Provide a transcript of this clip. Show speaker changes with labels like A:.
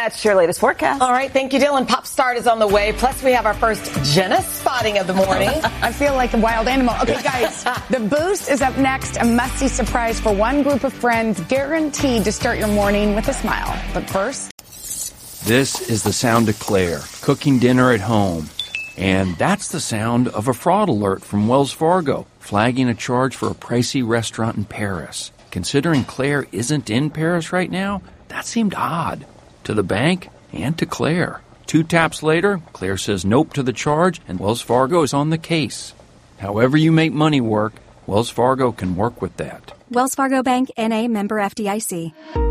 A: That's your latest forecast.
B: All right, thank you, Dylan. Pop Start is on the way. Plus, we have our first Jenna spotting of the morning.
C: I feel like a wild animal. Okay, guys, the Boost is up next. A must-see surprise for one group of friends, guaranteed to start your morning with a smile. But first...
D: This is the sound of Claire, cooking dinner at home. And that's the sound of a fraud alert from Wells Fargo, flagging a charge for a pricey restaurant in Paris. Considering Claire isn't in Paris right now, that seemed odd. To the bank and to Claire. 2 taps later, Claire says nope to the charge, and Wells Fargo is on the case. However you make money work, Wells Fargo can work with that.
E: Wells Fargo Bank, N.A., member FDIC.